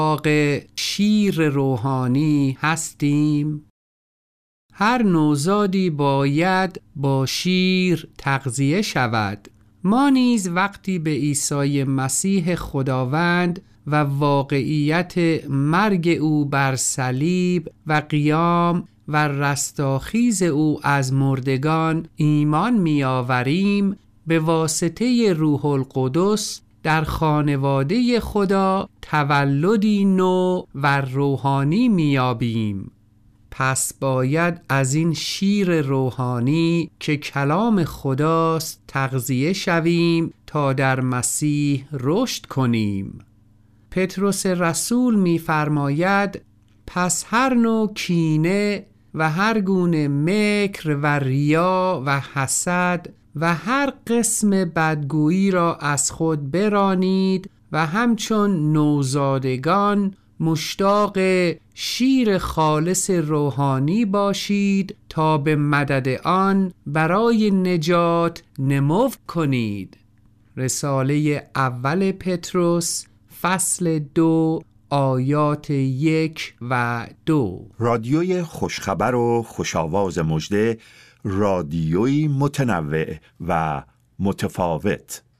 مشتاق شیر روحانی هستیم؟ هر نوزادی باید با شیر تغذیه شود. ما نیز وقتی به عیسی مسیح خداوند و واقعیت مرگ او بر صلیب و قیام و رستاخیز او از مردگان ایمان می‌آوریم، به واسطه روح القدس در خانواده خدا تولدی نو و روحانی می‌یابیم. پس باید از این شیر روحانی که کلام خداست تغذیه شویم تا در مسیح رشد کنیم. پتروس رسول می‌فرماید پس هر نوع کینه و هر گونه مکر و ریا و حسد و هر قسم بدگویی را از خود برانید و همچون نوزادگان مشتاق شیر خالص روحانی باشید تا به مدد آن برای نجات نمو کنید. رساله اول پتروس فصل 2 آیات 1 و 2. رادیوی خوشخبر و خوشاواز مژده، رادیویی متنوع و متفاوت.